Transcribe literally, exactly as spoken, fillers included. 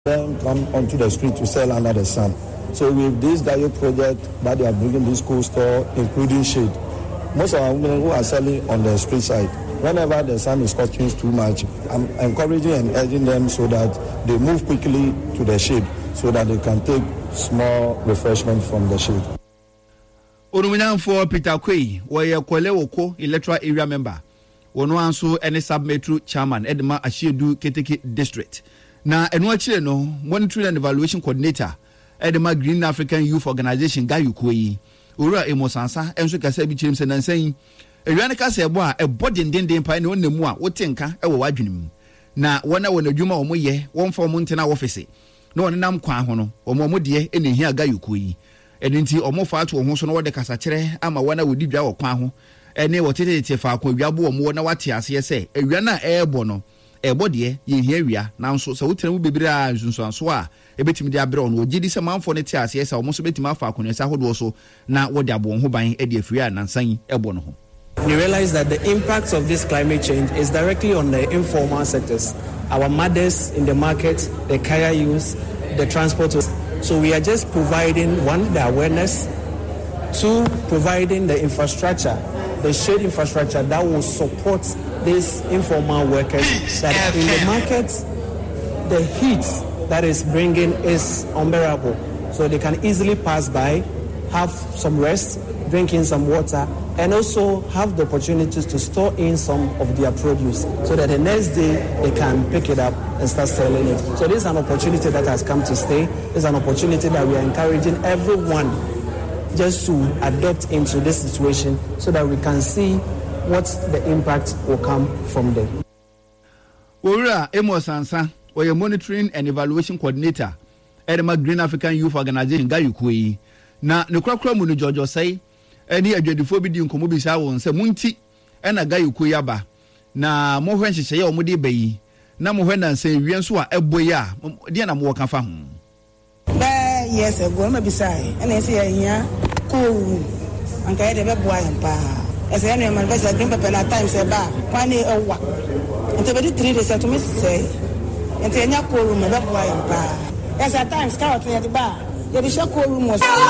them come onto the street to sell under the sun. So with this Gaio project that they are bringing this cool store, including shade, most of our women who are selling on the street side, whenever the sun is scorching too much, I'm encouraging and urging them so that they move quickly to the shade so that they can take small refreshment from the shade. Onuminan for Peter Kwei, where Kwele Woko, electoral area member, Ono Anso, any sub-metro chairman, Edma Ashiedu Keteke district. Na enwachire no monitoring and evaluation coordinator Edema Green African Youth Organization Gayu Kwei ora emosansa enso kasa bi chirim se nansan ewiane kasa ebo a ebo dendenden pa ne onemu a wotenka e wo wadwenem na wona wona adwuma wo moye wonfa wo ntena office na wona nam kwa ho no wo mo de e ne hia Gayu Kwei edinti omo fa ato ho so no wode kasa kire ama wona wodi dwa wo kwa ho ene wotetete fa akwa wiabo wo mo na wate ase se ewiane a ebo no ebode ye hia wia nanso se wotena mu bebire a nsunsuanso a ebetimi de abre ono ogidi se manfo ne te ase se omo so betimi afa akonu se ahodo so na wode abo ho ban e de afiri a nansan ebo no ho. We realize that the impacts of this climate change is directly on the informal sectors, our mothers in the market, the kaya use, the transport. So we are just providing one, the awareness, two, providing the infrastructure, the shade infrastructure that will support these informal workers, that in the market the heat that is bringing is unbearable, so they can easily pass by, have some rest, drink in some water, and also have the opportunities to store in some of their produce so that the next day they can pick it up and start selling it. So this is an opportunity that has come to stay. It's an opportunity that we are encouraging everyone just to adopt into this situation so that we can see what the impact will come from there. Ora Emos Ansa, or your monitoring and evaluation coordinator, Edema Green African Youth Organization Gayu Kwei. Na no kwakwa mu no Jojo say, any adwedifo bi di nkomo bi sa won se munti e na Gayu Kwei aba. Na mo hwe nhyehyeye o mo de bayi. Na mo hwe na nse wie so a eboyi a de na mo wo ka fa ho. Ba yes ego ma bi sai. E na se ya hia ko anka ye de be boa yan pa. As I know, my best I think at times about one year or what. And to be three days to me say, and to any room, my boy, as at times, count at the bar. You be shocked room was.